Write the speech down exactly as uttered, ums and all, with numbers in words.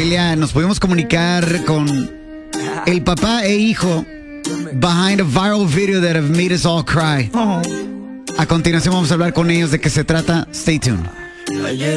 familia, nos pudimos comunicar con el papá e hijo behind a viral video that have made us all cry. A continuación vamos a hablar con ellos de qué se trata. Stay tuned.